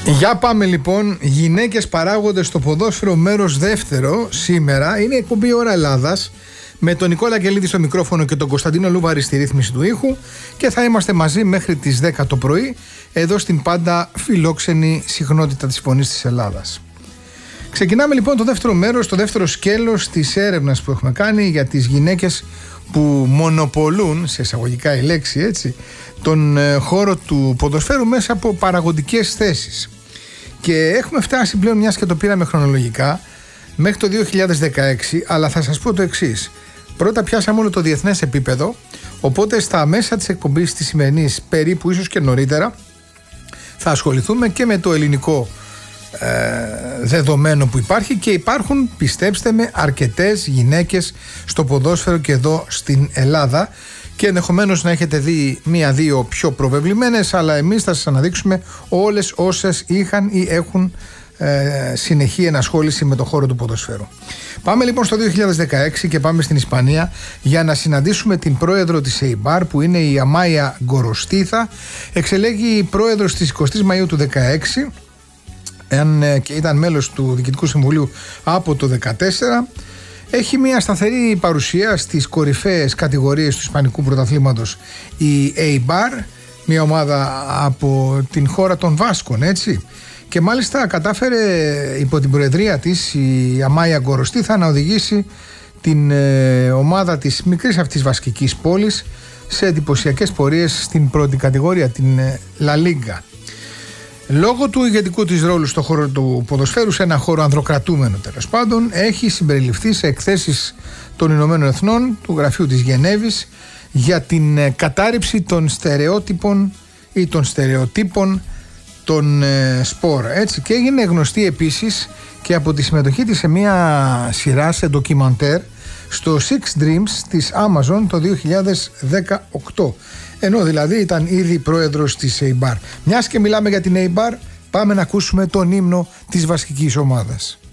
Για πάμε λοιπόν, γυναίκες παράγοντες στο ποδόσφαιρο μέρος δεύτερο. Σήμερα είναι η εκπομπή Ώρα Ελλάδας με τον Νικόλα Κελίδη στο μικρόφωνο και τον Κωνσταντίνο Λούβαρη στη ρύθμιση του ήχου, και θα είμαστε μαζί μέχρι τις 10 το πρωί εδώ στην πάντα φιλόξενη συχνότητα της φωνής της Ελλάδας. Ξεκινάμε λοιπόν το δεύτερο μέρος, το δεύτερο σκέλος της έρευνας που έχουμε κάνει για τις γυναίκες που μονοπολούν, σε εισαγωγικά η λέξη έτσι, τον χώρο του ποδοσφαίρου μέσα από παραγωγικές θέσεις. Και έχουμε φτάσει πλέον, μιας και το πήραμε χρονολογικά, μέχρι το 2016, αλλά θα σας πω το εξής. Πρώτα πιάσαμε όλο το διεθνές επίπεδο, οπότε στα μέσα της εκπομπής της σημερινής, περίπου ίσως και νωρίτερα, θα ασχοληθούμε και με το ελληνικό δεδομένο που υπάρχει, και υπάρχουν, πιστέψτε με, αρκετές γυναίκες στο ποδόσφαιρο και εδώ στην Ελλάδα, και ενδεχομένως να έχετε δει μία-δύο πιο προβεβλημένες, αλλά εμείς θα σας αναδείξουμε όλες όσες είχαν ή έχουν συνεχή ενασχόληση με το χώρο του ποδοσφαίρου. Πάμε λοιπόν στο 2016 και πάμε στην Ισπανία για να συναντήσουμε την πρόεδρο της ΕΙΜΠΑΡ, που είναι η Αμάια Γκοροστίθα. Εξελέγει πρόεδρος της 20 Μαΐου του 2016 και ήταν μέλος του Διοικητικού Συμβουλίου από το 2014. Έχει μια σταθερή παρουσία στις κορυφαίες κατηγορίες του Ισπανικού πρωταθλήματος η ΕΙΜΠΑΡ, μια ομάδα από την χώρα των Βάσκων, έτσι. Και μάλιστα κατάφερε υπό την προεδρία της η Αμάια Γκοροστίθα να οδηγήσει την ομάδα της μικρής αυτής βασκικής πόλης σε εντυπωσιακές πορείες στην πρώτη κατηγορία, την La Liga. Λόγω του ηγετικού της ρόλου στον χώρο του ποδοσφαίρου, σε ένα χώρο ανδροκρατούμενο τέλος πάντων, έχει συμπεριληφθεί σε εκθέσεις των Ηνωμένων Εθνών, του Γραφείου της Γενέβης, για την κατάρριψη των στερεότυπων ή των στερεοτύπων των σπορ, έτσι. Και έγινε γνωστή επίσης και από τη συμμετοχή της σε μια σειρά, σε ντοκιμαντέρ, στο Six Dreams της Amazon το 2018, ενώ δηλαδή ήταν ήδη πρόεδρος της ΕΙΜΠΑΡ. Μιας και μιλάμε για την ΕΙΜΠΑΡ, πάμε να ακούσουμε τον ύμνο της βασικής ομάδας.